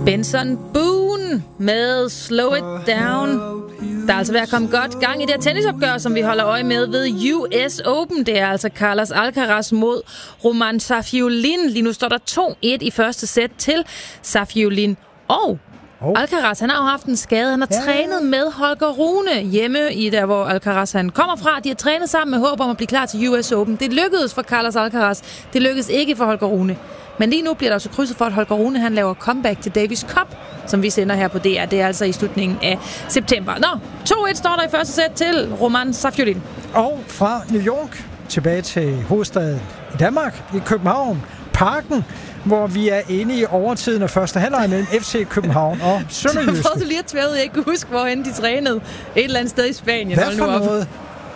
Benson Boone med Slow It Down. Der er altså ved at komme godt gang i det her tennisopgør, som vi holder øje med ved US Open. Det er altså Carlos Alcaraz mod Roman Safiullin. Lige nu står der 2-1 i første sæt til Safiullin. Og Alcaraz, han har jo haft en skade. Han har trænet med Holger Rune hjemme i der, hvor Alcaraz han kommer fra. De har trænet sammen med håb om at blive klar til US Open. Det lykkedes for Carlos Alcaraz. Det lykkedes ikke for Holger Rune. Men lige nu bliver der også krydset for, at Holger Rune han laver comeback til Davis Cup, som vi sender her på DR. Det er altså i slutningen af september. 2-1 står der i første sæt til Roman Safiullin. Og fra New York tilbage til hovedstaden i Danmark, i København, Parken, hvor vi er inde i overtiden af første halvleg mellem FC København og Sønderjyske. Jeg prøvede lige at tvære ud, jeg ikke kunne huske, hvorhen de trænede. Et eller andet sted i Spanien. Hvad for noget?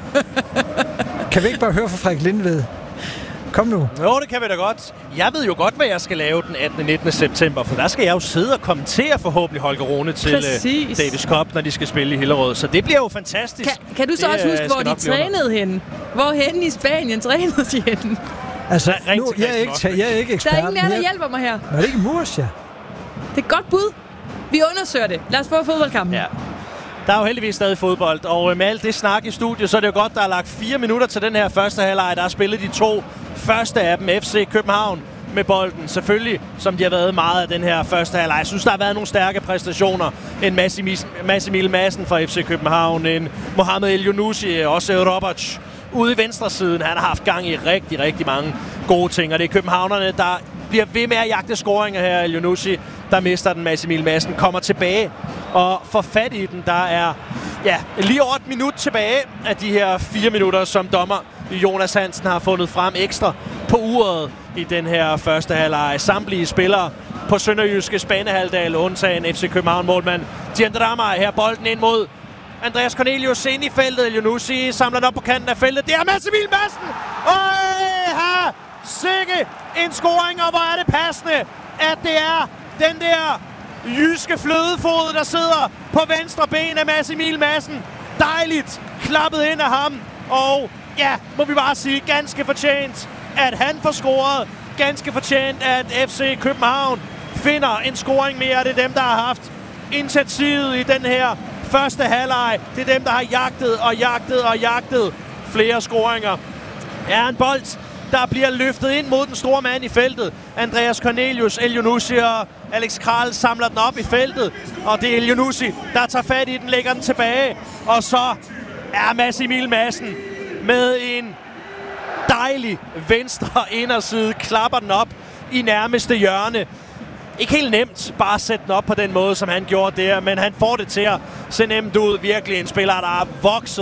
Kan vi ikke bare høre fra Frederik Lindved? Kom nu. Jo, det kan vi da godt. Jeg ved jo godt, hvad jeg skal lave den 18. 19. september, for der skal jeg jo sidde og kommentere forhåbentlig Holger Rune til Davis Cup, når de skal spille i Hillerød. Så det bliver jo fantastisk. Kan du så også huske, hvor de trænede henne? Hvorhen i Spanien trænede de henne? Altså, nu, jeg er ikke ekspert. Der er ingen der hjælper mig her. Men er det ikke Murcia? Det er et godt bud. Vi undersøger det. Lad os få fodboldkampen. Ja. Der er jo heldigvis stadig fodbold, og med alt det snak i studiet, så er det jo godt, der er lagt 4 minutter til den her første halvleg. Der er spillet de 2 første af dem, FC København med bolden. Selvfølgelig, som de har været meget af den her første halvleg. Jeg synes, der har været nogle stærke præstationer. En Mads Emil Madsen fra FC København, en Mohamed El Younousi, også Robert ude i venstre siden. Han har haft gang i rigtig, rigtig mange gode ting, og det er københavnerne, der bliver ved med at jagte scoringer her. El Younousi, der mister den. Mads Emil Madsen kommer tilbage og får fat i den. Der er lige over et minut tilbage af de her 4 minutter, som dommer Jonas Hansen har fundet frem ekstra på uret i den her første halvleg. Samtlige spillere på Sønderjyskes banehalvdel, undtagen FC København målmand Diandrama. Her bolden ind mod Andreas Cornelius ind i feltet. El Younousi samler den op på kanten af feltet. Det er Mads Emil Madsen! Her sikke en scoring, og hvor er det passende, at det er den der jyske flødefod, der sidder på venstre ben af Mads Emil Madsen. Dejligt klappet ind af ham. Og ja, må vi bare sige, ganske fortjent, at han får scoret. Ganske fortjent, at FC København finder en scoring mere. Det er dem, der har haft initiativet i den her første halvleg. Det er dem, der har jagtet flere scoringer. Er en bold, der bliver løftet ind mod den store mand i feltet. Andreas Cornelius, El Younousi og Alex Kral samler den op i feltet. Og det er El Younousi, der tager fat i den, lægger den tilbage. Og så er Mads Emil Madsen med en dejlig venstre inderside, klapper den op i nærmeste hjørne. Ikke helt nemt bare at sætte den op på den måde, som han gjorde der, men han får det til at se nemt ud. Virkelig en spiller, der har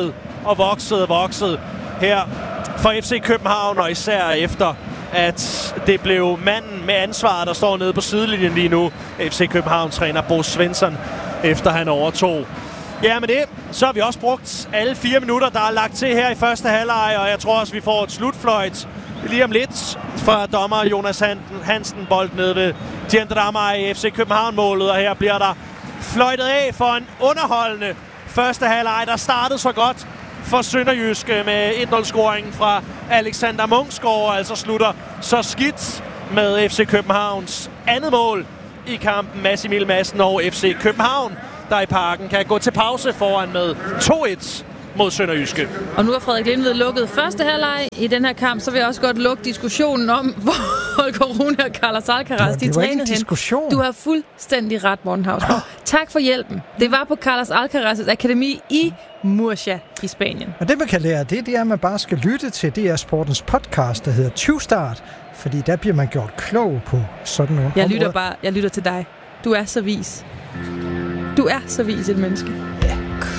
vokset her for FC København, og især efter, at det blev manden med ansvaret, der står nede på sidelinjen lige nu. FC København-træner Bo Svensson, efter han overtog. Ja, med det, så har vi også brugt alle 4 minutter, der er lagt til her i første halvleg, og jeg tror også, vi får et slutfløjt lige om lidt fra dommer Jonas Hansen, bold nede ved Diandrama i FC København-målet, og her bliver der fløjtet af for en underholdende første halvleg, der startede så godt for Sønderjyske med 1-0-scoringen fra Alexander Munksgaard, altså slutter så skidt med FC Københavns andet mål i kampen. Mads Emil Madsen og FC København, der i Parken kan gå til pause foran med 2-1 mod Sønderjyske. Og nu har Frederik Lindved lukket første halvleg i den her kamp, så vil jeg også godt lukke diskussionen om, hvor Holger Rune og Carlos Alcaraz de trænede hen. Du har fuldstændig ret, Morten Hausgaard. Tak for hjælpen. Det var på Carlos Alcaraz' akademi i Murcia i Spanien. Og det man kan lære, det er, at man bare skal lytte til DR Sportens podcast, der hedder 20start, fordi der bliver man gjort klog på sådan nogle områder. Jeg lytter til dig. Du er så vis. Du er så vis et menneske.